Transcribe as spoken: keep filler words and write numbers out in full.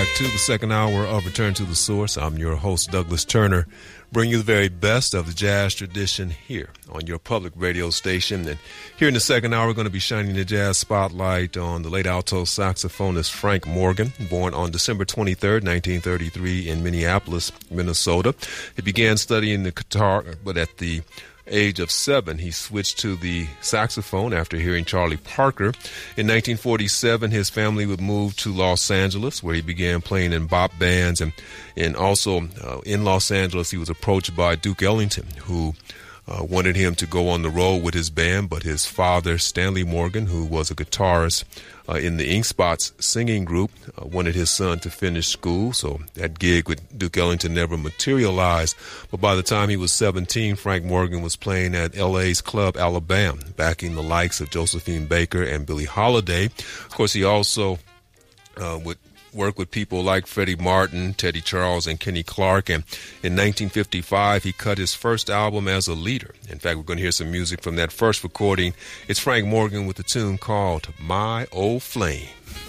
back to the second hour of Return to the Source. I'm your host, Douglas Turner, bringing you the very best of the jazz tradition here on your public radio station. And here in the second hour, we're going to be shining the jazz spotlight on the late alto saxophonist Frank Morgan, born on December twenty-third, nineteen thirty-three in Minneapolis, Minnesota. He began studying the guitar, but at the age of seven, he switched to the saxophone after hearing Charlie Parker. In nineteen forty-seven, his family would move to Los Angeles, where he began playing in bop bands. And, and also uh, in Los Angeles, he was approached by Duke Ellington, who uh, wanted him to go on the road with his band. But his father, Stanley Morgan, who was a guitarist Uh, in the Ink Spots singing group, uh, wanted his son to finish school, so that gig with Duke Ellington never materialized. But by the time he was seventeen, Frank Morgan was playing at L A's Club Alabama, backing the likes of Josephine Baker and Billie Holiday. Of course, he also uh, would work with people like Freddie Martin, Teddy Charles, and Kenny Clark. And in nineteen fifty-five, he cut his first album as a leader. In fact, we're going to hear some music from that first recording. It's Frank Morgan with a tune called My Old Flame.